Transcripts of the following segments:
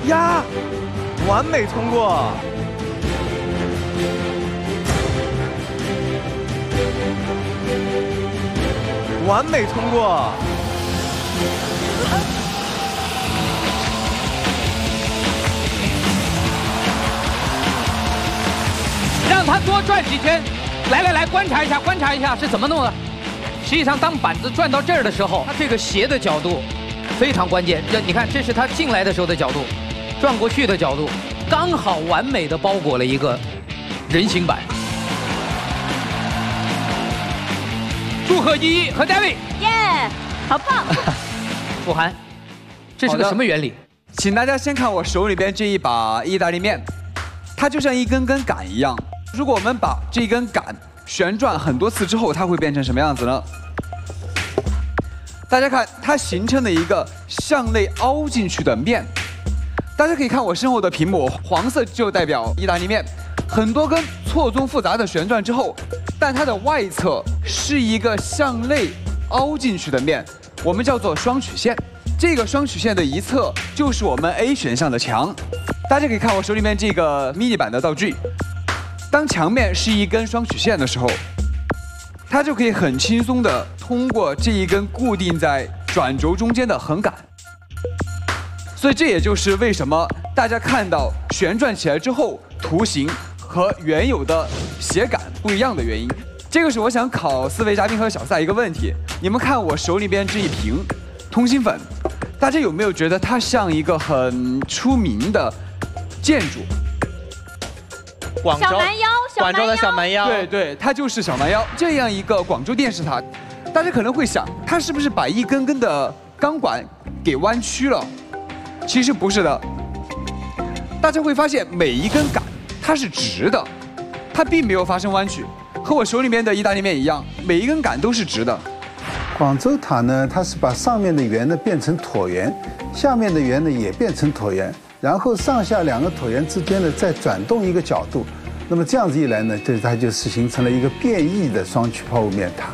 呀，完美通过。完美通过。 让他多转几圈。来，观察一下是怎么弄的。实际上，当板子转到这儿的时候，它这个斜的角度非常关键。你看，这是他进来的时候的角度，转过去的角度，刚好完美的包裹了一个人形板。祝贺依依和 David， 耶，好棒！ 傅涵，这是个什么原理？ 请大家先看我手里边这一把意大利面，它就像一根根杆一样。如果我们把这根杆旋转很多次之后，它会变成什么样子呢？大家看，它形成了一个向内凹进去的面。大家可以看我身后的屏幕，黄色就代表意大利面，很多根错综复杂的旋转之后，但它的外侧是一个向内凹进去的面，我们叫做双曲线。这个双曲线的一侧就是我们 A 选项的墙。大家可以看我手里面这个迷你版的道具，当墙面是一根双曲线的时候，它就可以很轻松的通过这一根固定在转轴中间的横杆。所以这也就是为什么大家看到旋转起来之后，图形和原有的斜杆不一样的原因。这个是我想考4位嘉宾和小赛一个问题：你们看我手里边这一瓶通心粉，大家有没有觉得它像一个很出名的建筑？ 小蛮腰， 广州的小蛮腰， 对，它就是小蛮腰这样一个广州电视塔。大家可能会想，它是不是把一根根的钢管给弯曲了？其实不是的。大家会发现每一根杆它是直的，它并没有发生弯曲，和我手里面的意大利面一样，每一根杆都是直的。 广州塔呢，它是把上面的圆呢变成椭圆，下面的圆呢也变成椭圆，然后上下两个椭圆之间呢再转动一个角度，那么这样子一来呢，它就是形成了一个变异的双曲抛物面塔。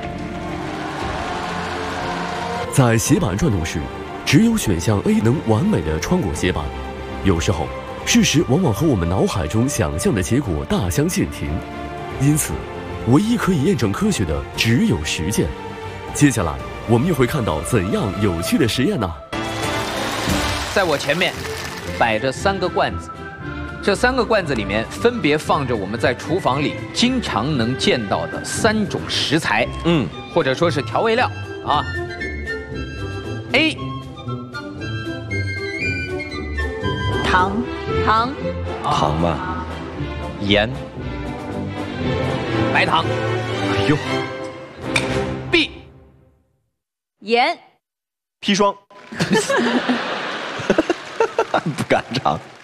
在斜板转动时，只有选项 A 能完美的穿过斜板。有时候，事实往往和我们脑海中想象的结果大相径庭，因此，唯一可以验证科学的只有实践。接下来，我们又会看到怎样有趣的实验呢？ 在我前面摆着3个罐子，这3个罐子里面分别放着我们在厨房里经常能见到的3种食材，或者说是调味料啊。A 糖吧，盐， 白糖。 哎呦 B 盐， 砒霜，不敢尝。